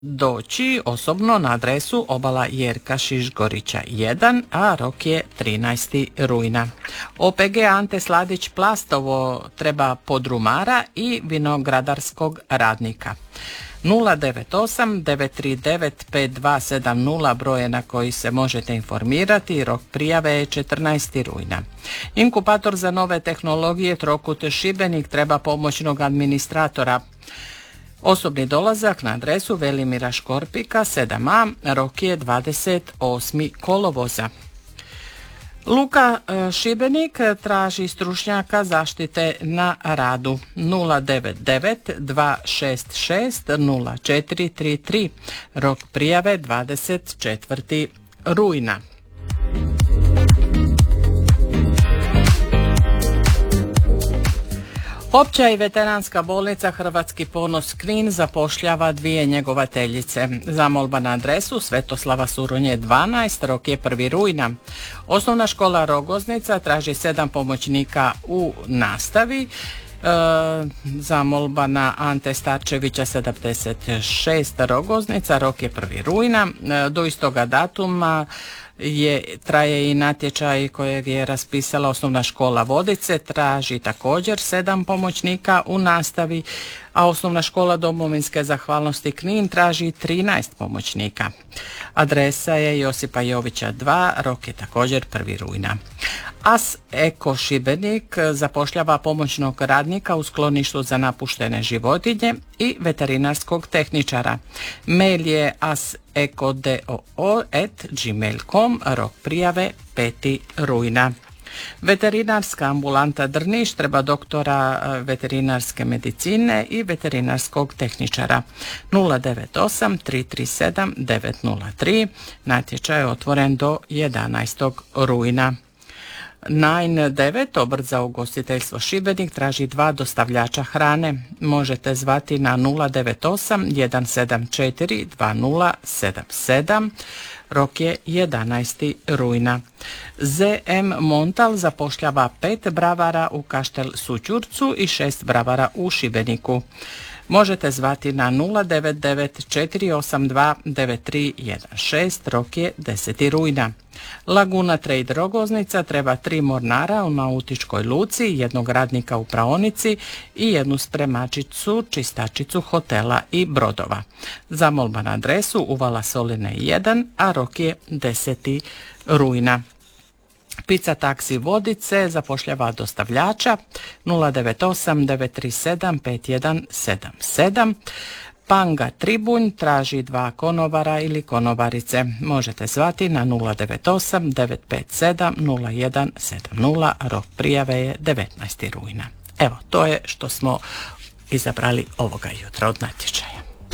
doći osobno na adresu Obala Jerka Šišgorića 1, a rok je 13. rujna. OPG Ante Sladić Plastovo treba podrumara i vinogradarskog radnika. 098 939 5270 broje na koji se možete informirati, rok prijave je 14. rujna. Inkubator za nove tehnologije Trokut Šibenik treba pomoćnog administratora. Osobni dolazak na adresu Velimira Škorpika 7a, rok je 28. kolovoza. Luka Šibenik traži stručnjaka zaštite na radu. 099 266 0433, rok prijave 24. rujna. Opća i veteranska bolnica Hrvatski ponos Knin zapošljava 2 njegovateljice. Zamolba na adresu Svetoslava Suronje 12, rok je 1. rujna. Osnovna škola Rogoznica traži 7 pomoćnika u nastavi. Zamolba na Ante Starčevića 76, Rogoznica, rok je 1. rujna. Do istoga datuma traje i natječaj kojeg je raspisala Osnovna škola Vodice, traži također 7 pomoćnika u nastavi, a Osnovna škola Domovinske zahvalnosti Knin traži 13 pomoćnika. Adresa je Josipa Jovića 2, rok je također 1. rujna. AS Eko Šibenik zapošljava pomoćnog radnika u skloništu za napuštene životinje i veterinarskog tehničara. Mail je asekodoo@gmail.com, rok prijave 5. rujna. Veterinarska ambulanta Drniš treba doktora veterinarske medicine i veterinarskog tehničara. 098 337 903, natječaj je otvoren do 11. rujna. 9 obrt za ugostiteljstvo Šibenik traži 2 dostavljača hrane. Možete zvati na 098 174 2077, rok je 11. rujna. ZM Montal zapošljava 5 bravara u Kaštel Sućurcu i 6 bravara u Šibeniku. Možete zvati na 099 482 9316, rok je 10. rujna. Laguna Trade Rogoznica treba 3 mornara u nautičkoj luci, 1 radnika u praonici i 1 spremačicu, čistačicu hotela i brodova. Zamolba na adresu Uvala Soline 1, a rok je 10. rujna. Pizza taksi Vodice zapošljava dostavljača 098 937 5177. Panga Tribunj traži 2 konobara ili konobarice. Možete zvati na 098 957 0170, rok prijave je 19. rujna. Evo, to je što smo izabrali ovoga jutra od natječaja.